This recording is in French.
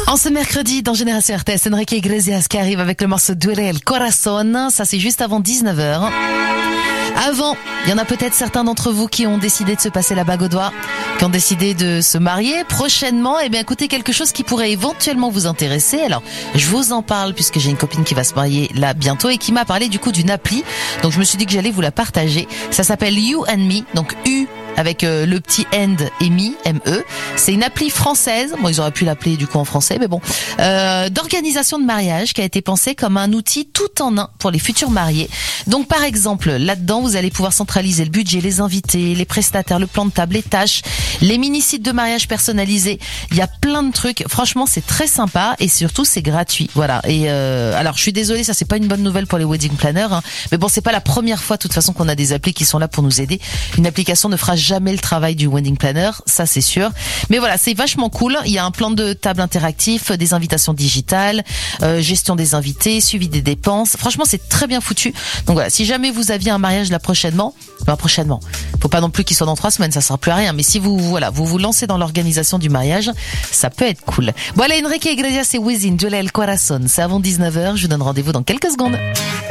En ce mercredi, dans Génération RTS, Enrique Iglesias qui arrive avec le morceau Duele el Corazón. Ça, c'est juste avant 19h. Avant, il y en a peut-être certains d'entre vous qui ont décidé de se passer la bague au doigt, qui ont décidé de se marier prochainement. Eh bien, écoutez, quelque chose qui pourrait éventuellement vous intéresser. Alors, je vous en parle puisque j'ai une copine qui va se marier là bientôt et qui m'a parlé du coup d'une appli. Donc, je me suis dit que j'allais vous la partager. Ça s'appelle You and Me, donc U avec le petit end et me, M-E. C'est une appli française. Bon, ils auraient pu l'appeler du coup en français, mais bon. D'organisation de mariage qui a été pensée comme un outil tout en un pour les futurs mariés. Donc, par exemple, là-dedans, vous allez pouvoir centraliser le budget, les invités, les prestataires, le plan de table, les tâches, les mini-sites de mariage personnalisés. Il y a plein de trucs. Franchement, c'est très sympa et surtout, c'est gratuit. Voilà. Et alors, je suis désolée, ça c'est pas une bonne nouvelle pour les wedding planners, hein. Mais bon, c'est pas la première fois, de toute façon, qu'on a des applis qui sont là pour nous aider. Une application ne fera jamais le travail du wedding planner, ça c'est sûr. Mais voilà, c'est vachement cool. Il y a un plan de table interactif, des invitations digitales, gestion des invités, suivi des dépenses. Franchement, c'est très bien foutu. Donc voilà, si jamais vous aviez un mariage là prochainement, faut pas non plus qu'il soit dans 3 semaines, ça sert plus à rien. Mais si vous vous lancez dans l'organisation du mariage, ça peut être cool. Bon, allez, Enrique Iglesias et Wisin, Duele el Corazón. C'est avant 19h. Je vous donne rendez-vous dans quelques secondes.